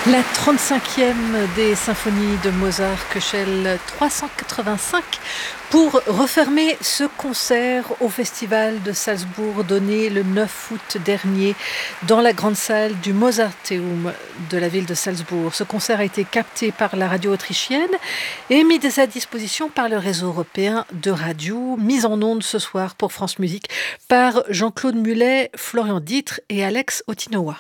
La 35e des symphonies de Mozart, Köchel 385, pour refermer ce concert au Festival de Salzbourg donné le 9 août dernier dans la grande salle du Mozarteum de la ville de Salzbourg. Ce concert a été capté par la radio autrichienne et mis à sa disposition par le réseau européen de radio, mis en ondes ce soir pour France Musique par Jean-Claude Mullet, Florian Dittre et Alex Otinowa.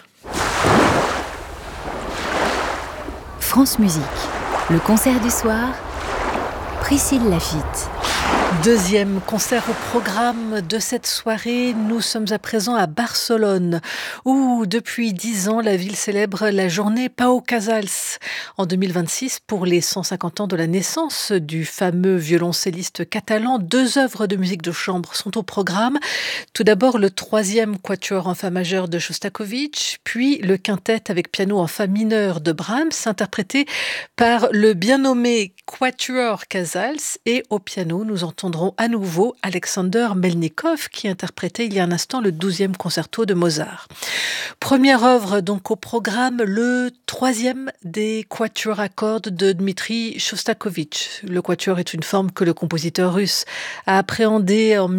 France Musique, le concert du soir, Priscille Laffitte. Deuxième concert au programme de cette soirée, nous sommes à présent à Barcelone, où depuis 10 ans, la ville célèbre la journée Pau Casals. En 2026, pour les 150 ans de la naissance du fameux violoncelliste catalan, 2 œuvres de musique de chambre sont au programme. Tout d'abord, le 3e quatuor en fa majeur de Shostakovich, puis le quintet avec piano en fa mineur de Brahms, interprété par le bien nommé Quatuor Casals, et au piano, nous entendrons à nouveau Alexander Melnikov qui interprétait il y a un instant le 12e concerto de Mozart. Première œuvre donc au programme, le 3e des quatuors à cordes de Dmitri Shostakovich. Le quatuor est une forme que le compositeur russe a appréhendée en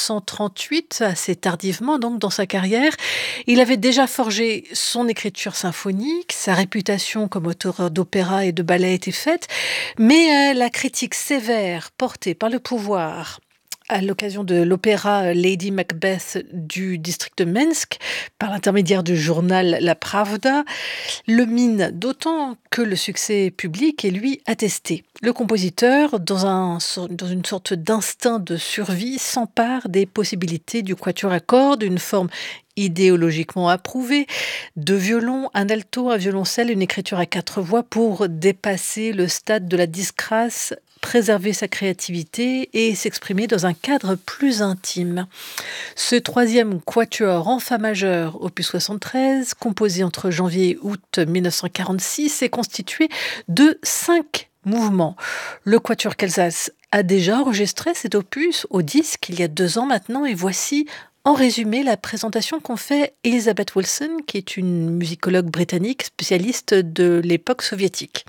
1938, assez tardivement donc dans sa carrière. Il avait déjà forgé son écriture symphonique, sa réputation comme auteur d'opéra et de ballet était faite, mais la critique sévère portée par le pouvoir à l'occasion de l'opéra Lady Macbeth du district de Minsk, par l'intermédiaire du journal La Pravda, le mine d'autant que le succès public est lui attesté. Le compositeur, dans une sorte d'instinct de survie, s'empare des possibilités du quatuor à cordes, une forme idéologiquement approuvée, de violon, un alto, un violoncelle, une écriture à 4 voix pour dépasser le stade de la disgrâce, préserver sa créativité et s'exprimer dans un cadre plus intime. Ce 3e quatuor en fa majeur, opus 73, composé entre janvier et août 1946, est constitué de 5 mouvements. Le quatuor Casals a déjà enregistré cet opus au disque il y a 2 ans maintenant, et voici en résumé la présentation qu'ont fait Elizabeth Wilson, qui est une musicologue britannique spécialiste de l'époque soviétique.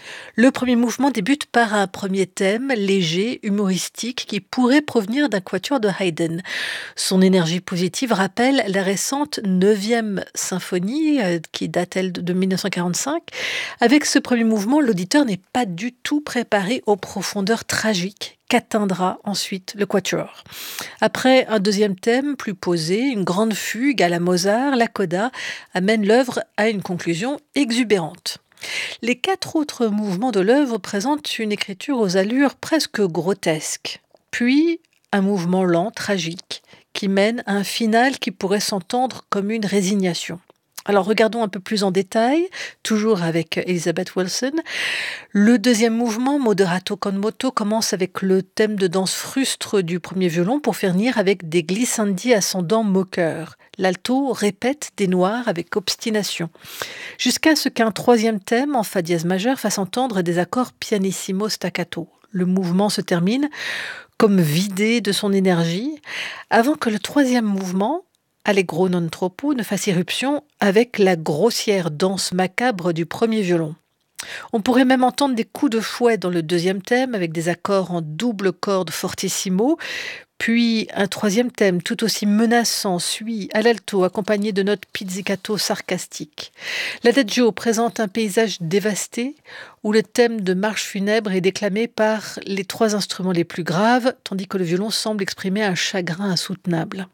Le premier mouvement débute par un premier thème léger, humoristique, qui pourrait provenir d'un quatuor de Haydn. Son énergie positive rappelle la récente 9e symphonie, qui date elle de 1945. Avec ce premier mouvement, l'auditeur n'est pas du tout préparé aux profondeurs tragiques qu'atteindra ensuite le quatuor. Après un deuxième thème plus posé, une grande fugue à la Mozart, la coda amène l'œuvre à une conclusion exubérante. Les 4 autres mouvements de l'œuvre présentent une écriture aux allures presque grotesques, puis un mouvement lent, tragique, qui mène à un final qui pourrait s'entendre comme une résignation. Alors regardons un peu plus en détail, toujours avec Elizabeth Wilson. Le 2e mouvement, Moderato con moto, commence avec le thème de danse frustre du premier violon pour finir avec des glissandi ascendants moqueurs. L'alto répète des noirs avec obstination, jusqu'à ce qu'un 3e thème en fa dièse majeur fasse entendre des accords pianissimo staccato. Le mouvement se termine comme vidé de son énergie, avant que le 3e mouvement, Allegro non troppo, ne fasse irruption avec la grossière danse macabre du premier violon. On pourrait même entendre des coups de fouet dans le 2e thème avec des accords en double corde fortissimo, puis un 3e thème tout aussi menaçant suit à l'alto accompagné de notes pizzicato sarcastiques. L'adagio présente un paysage dévasté où le thème de marche funèbre est déclamé par les 3 instruments les plus graves, tandis que le violon semble exprimer un chagrin insoutenable.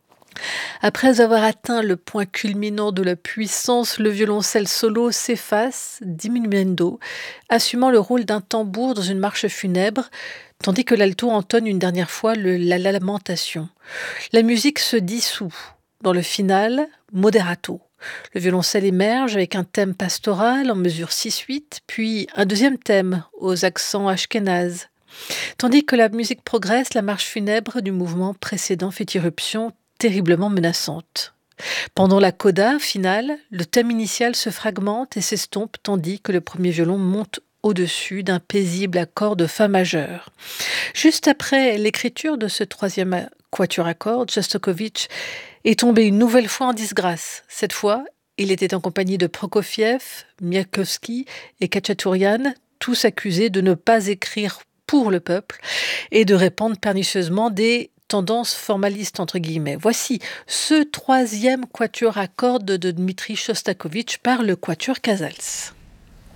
Après avoir atteint le point culminant de la puissance, le violoncelle solo s'efface, diminuendo, assumant le rôle d'un tambour dans une marche funèbre, tandis que l'alto entonne une dernière fois la lamentation. La musique se dissout. Dans le final, moderato. Le violoncelle émerge avec un thème pastoral en mesure 6/8, puis un 2e thème aux accents ashkénazes. Tandis que la musique progresse, la marche funèbre du mouvement précédent fait irruption, terriblement menaçante. Pendant la coda finale, le thème initial se fragmente et s'estompe tandis que le premier violon monte au-dessus d'un paisible accord de fa majeur. Juste après l'écriture de ce 3e quatuor à cordes, Shostakovich est tombé une nouvelle fois en disgrâce. Cette fois, Il était en compagnie de Prokofiev, Miaskovski et Khachaturian, tous accusés de ne pas écrire pour le peuple et de répandre pernicieusement des tendances formalistes entre guillemets. Voici ce troisième quatuor à cordes de Dmitri Shostakovich par le quatuor Casals.